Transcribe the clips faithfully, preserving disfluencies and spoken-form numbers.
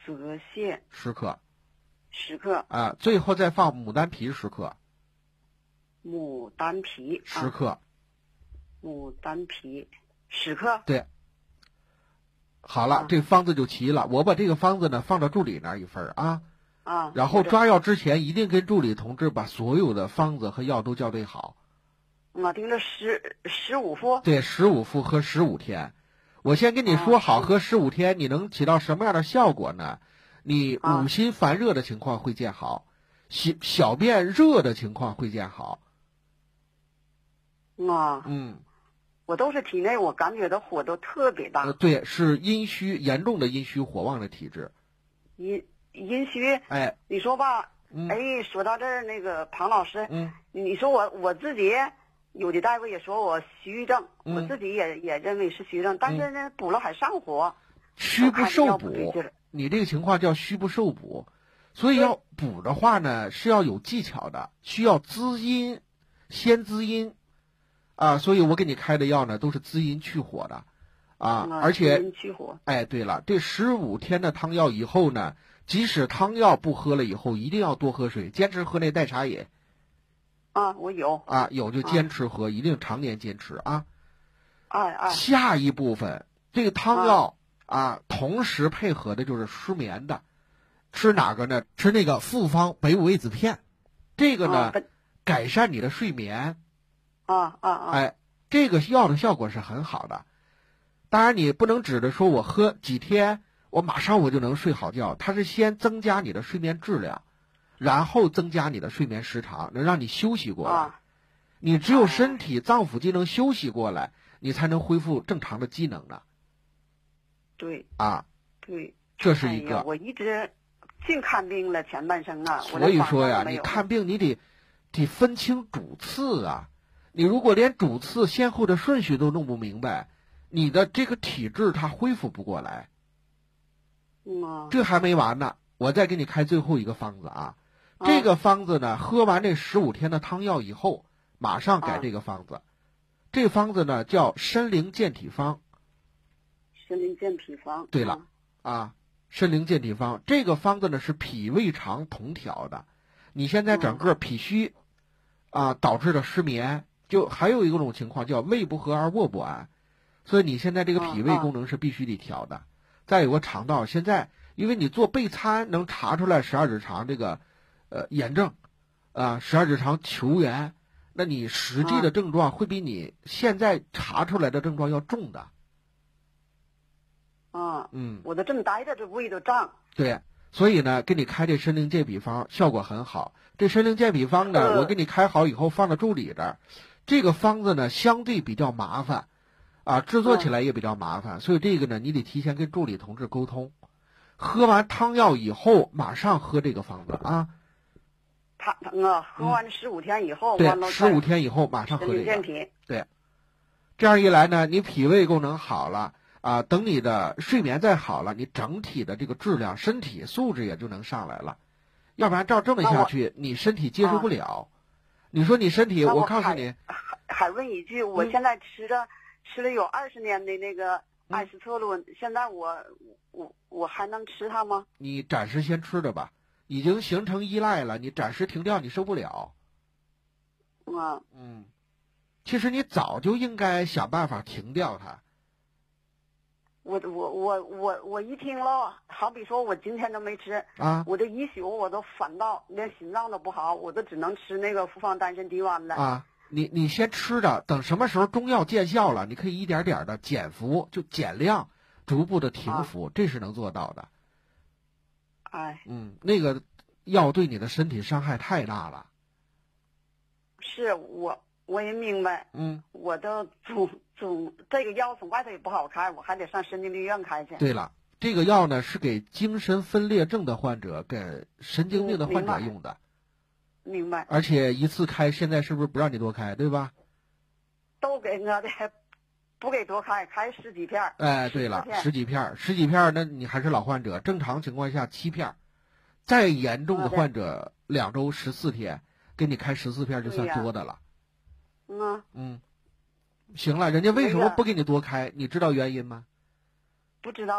泽泻十克， 十克啊，最后再放牡丹皮十克， 牡丹皮十克， 啊、牡丹皮十克。 对。好了， 啊、 这方子就齐了。我把这个方子呢放到助理那儿一份啊， 啊， 然后抓药之前一定跟助理同志把所有的方子和药都校对好。 我听了十十五副。 对，十五副喝十五天。我先跟你说好， 啊、 喝十五天你能起到什么样的效果呢？你五心烦热的情况会见好，小小便热的情况会见好。 啊， 嗯， 我都是体内我感觉到火都特别大。 呃，对，是阴虚，严重的阴虚火旺的体质。 阴阴虚。 哎， 你说吧， 嗯、 哎，说到这儿，那个庞老师， 嗯， 你说我我自己。有的大夫也说我虚症， 嗯、 我自己也也认为是虚症，但是呢，补了还上火， 虚不受补。 不你这个情况叫虚不受补，所以要补的话呢是要有技巧的，需要滋阴，先滋阴，啊，所以我给你开的药呢都是滋阴去火的，啊， 嗯、 而且滋阴去火。 哎，对了，这十五天的汤药以后呢，即使汤药不喝了以后，一定要多喝水，坚持喝那代茶饮。 啊，我有啊，有就坚持喝，啊、一定常年坚持啊。 哎哎。 下一部分，这个汤药 啊, 啊，同时配合的就是失眠的，吃哪个呢？吃那个复方北五味子片，这个呢， 啊、 改善你的睡眠。 啊啊啊！ 哎，这个药的效果是很好的。当然，你不能指着说我喝几天，我马上我就能睡好觉，它是先增加你的睡眠质量。然后增加你的睡眠时长，能让你休息过来。 啊、 你只有身体脏腑机能休息过来，你才能恢复正常的机能呢。 对啊， 对， 这是一个。 哎、我一直净看病了前半生啊。 所以说呀，你看病你得得分清主次啊。你如果连主次先后的顺序都弄不明白，你的这个体质它恢复不过来。 嗯、啊， 这还没完呢，我再给你开最后一个方子啊。这个方子呢，喝完这十五天的汤药以后，马上改这个方子。啊、这方子呢叫参苓健体方。 参苓健体方。 对了，啊，啊参苓健体方这个方子呢是脾胃肠同调的。你现在整个脾虚，嗯、啊导致了失眠，就还有一种情况叫胃不和而卧不安，所以你现在这个脾胃功能是必须得调的。啊、再有个肠道，现在因为你做备餐能查出来十二指肠这个。呃，炎症，啊，十二指肠球炎，那你实际的症状会比你现在查出来的症状要重的。 啊， 嗯， 我都这么待着，这胃都胀。 对，所以呢，给你开这参苓健脾方效果很好。这参苓健脾方呢，呃、我给你开好以后放到助理这儿。这个方子呢，相对比较麻烦，啊，制作起来也比较麻烦，嗯、所以这个呢，你得提前跟助理同志沟通。喝完汤药以后，马上喝这个方子啊。 他啊，喝完十五天以后， 对，十五天以后马上喝这个。对，这样一来呢，你脾胃功能好了啊，等你的睡眠再好了，你整体的这个质量、身体素质也就能上来了。要不然照这么下去，你身体接受不了。啊、你说你身体， 我告诉你， 还还问一句，我现在吃着、嗯、吃了有二十年的那个艾司特仑，嗯、现在我我我还能吃它吗？ 你暂时先吃着吧。已经形成依赖了，你暂时停掉，你受不了。 嗯嗯，其实你早就应该想办法停掉它。 我我我我我一听了，好比说我今天都没吃啊， 我这一宿我都反倒连心脏都不好，我都只能吃那个复方丹参地丸了。 啊，你你先吃着，等什么时候中药见效了，你可以一点点的减服，就减量，逐步的停服，啊、这是能做到的。 哎， 嗯，那个药对你的身体伤害太大了。 是我我也明白， 嗯， 我都总总这个药从外头也不好开，我还得上神经病院开去。 对了，这个药呢是给精神分裂症的患者、给神经病的患者用的。 明白。 而且一次开，现在是不是不让你多开，对吧？ 都给我的。不给多开，开十几片。 哎，对了，十几片，十几片，那你还是老患者。正常情况下七片，再严重的患者两周十四天，给你开十四片就算多的了。 嗯嗯，行了，人家为什么不给你多开？你知道原因吗？ 不知道啊。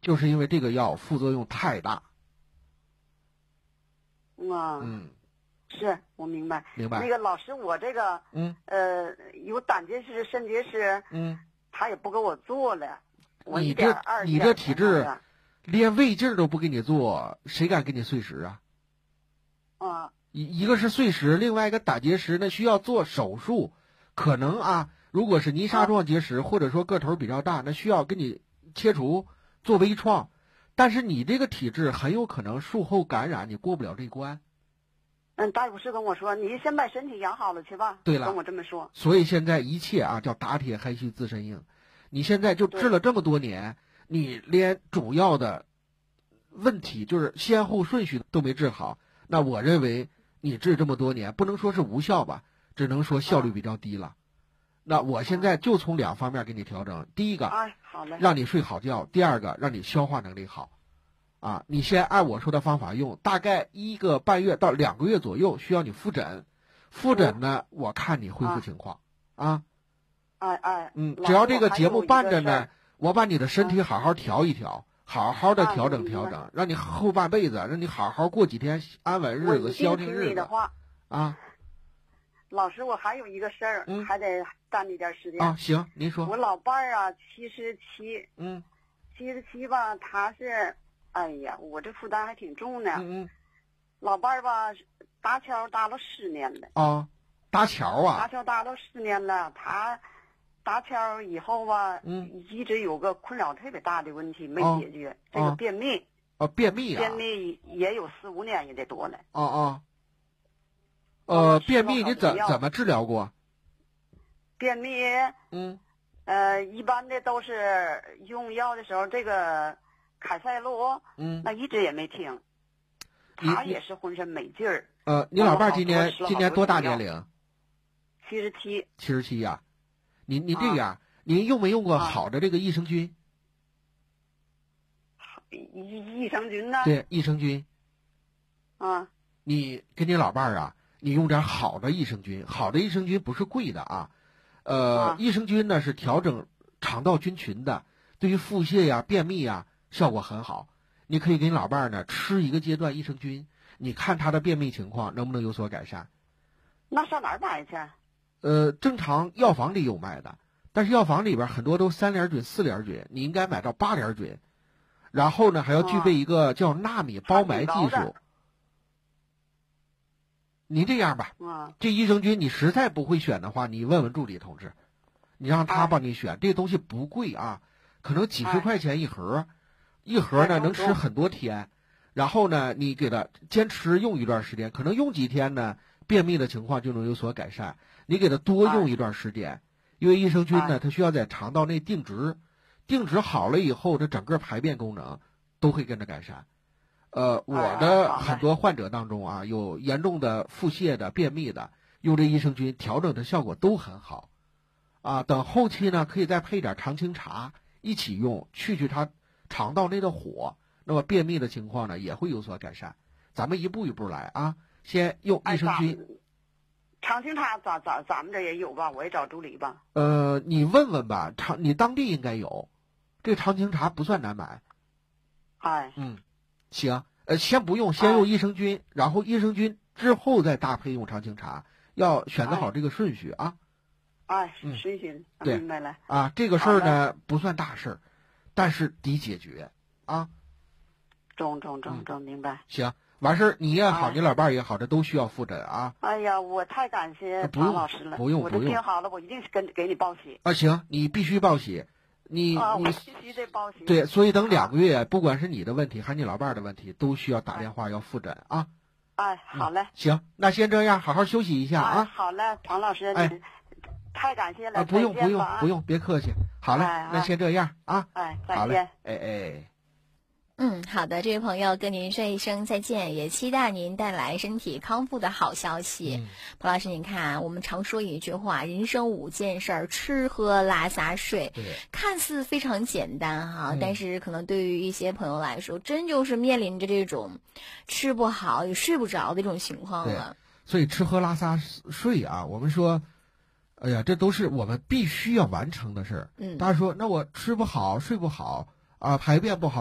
就是因为这个药副作用太大。 啊， 嗯， 是我明白。 明白。 那个老师，我这个嗯呃有胆结石、肾结石， 嗯， 他也不给我做了。我你一点这你这二点体质全好了连胃镜都不给你做，谁敢给你碎石啊？ 啊， 一一个是碎石，另外一个胆结石呢需要做手术，可能啊，如果是泥沙状结石，或者说个头比较大，那需要给你切除做微创，但是你这个体质很有可能术后感染，你过不了这关。 嗯，大夫是跟我说，你先把身体养好了去吧。 对了， 跟我这么说。 所以现在一切啊叫打铁还需自身硬，你现在就治了这么多年，你连主要的问题就是先后顺序都没治好，那我认为你治这么多年，不能说是无效吧，只能说效率比较低了。啊、那我现在就从两方面给你调整，第一个， 哎，好嘞， 让你睡好觉；第二个，让你消化能力好。啊，你先按我说的方法用，大概一个半月到两个月左右需要你复诊，复诊呢，我看你恢复情况啊。 哎哎， 嗯，只要这个节目办着呢，我把你的身体好好调一调，好好的调整调整，让你后半辈子，让你好好过几天安稳日子、消停日子啊。 老师，我还有一个事儿， 嗯， 还得耽你点时间啊。行，您说。 我老伴儿啊，七十七， 嗯， 七十七吧，他是。哎呀，我这负担还挺重的。 嗯嗯， 老伴儿吧，搭桥搭了十年了。 啊，搭桥啊？ 搭桥搭了十年了，他搭桥以后吧， 嗯， 一直有个困扰特别大的问题没解决， 哦、 这个便秘。 哦，便秘啊。 便秘也有四五年也得多了。 哦哦。呃，便秘你怎怎么治疗过？ 便秘， 嗯， 呃，一般的都是用药的时候，这个。凯塞露， 嗯， 那一直也没停，他也是浑身没劲儿。 呃，你老伴儿今年今年多大年龄？ 七十七。 七十七呀，您您这样，啊、您用没用过好的这个益生菌？ 益益生菌呢？ 对，益生菌。 啊。 你跟你老伴儿啊，你用点好的益生菌，好的益生菌不是贵的啊，呃， 啊益生菌呢是调整肠道菌群的，对于腹泻呀、便秘呀。效果很好，你可以给你老伴儿呢吃一个阶段益生菌，你看他的便秘情况能不能有所改善？ 那上哪儿买去？ 呃，正常药房里有卖的，但是药房里边很多都三联菌、四联菌，你应该买到八联菌，然后呢还要具备一个叫纳米包埋技术。你这样吧， 嗯， 这益生菌你实在不会选的话，你问问助理同志，你让他帮你选，哎、这东西不贵啊，可能几十块钱一盒。哎一盒呢能吃很多天，然后呢你给它坚持用一段时间，可能用几天呢便秘的情况就能有所改善。你给它多用一段时间，因为益生菌呢它需要在肠道内定植，定植好了以后，它整个排便功能都会跟着改善。呃，我的很多患者当中啊，有严重的腹泻的、便秘的，用这益生菌调整的效果都很好。啊，等后期呢可以再配点常青茶一起用，去去它肠道内的火，那么便秘的情况呢也会有所改善。咱们一步一步来啊，先用益生菌。 哎、常青茶咱咱咱们这也有吧？我也找助理吧。 呃，你问问吧，常你当地应该有，这常青茶不算难买。 哎， 嗯，行，呃，先不用，先用益生菌，哎、然后益生菌之后再搭配用常青茶，要选择好这个顺序啊。 哎，嗯、顺序， 对， 明白了。 啊，这个事儿呢不算大事儿。但是得解决啊！ 中中中中，明白。 行，完事儿你也好，你老伴儿也好，这都需要复诊啊。 哎呀，我太感谢唐老师了， 不用不用， 我这病好了，我一定跟给你报喜啊！行，你必须报喜，你啊， 你我必须得报喜。 对，所以等两个月，不管是你的问题还是你老伴儿的问题，都需要打电话要复诊啊。 哎，好嘞。 行，那先这样，好好休息一下啊。 好嘞，唐老师， 哎， 太感谢了。 啊，不用不用不用，别客气。好嘞，那先这样啊。 哎，再见。 好嘞，哎哎。 嗯，好的，这位朋友跟您说一声再见，也期待您带来身体康复的好消息。 嗯、 蒲老师，您看，我们常说一句话，人生五件事儿，吃喝拉撒睡， 对， 看似非常简单哈， 嗯、 但是可能对于一些朋友来说，真就是面临着这种吃不好也睡不着的一种情况了。 所以吃喝拉撒睡啊，我们说，哎呀，这都是我们必须要完成的事儿。 嗯， 大家说，那我吃不好，睡不好啊，排便不好。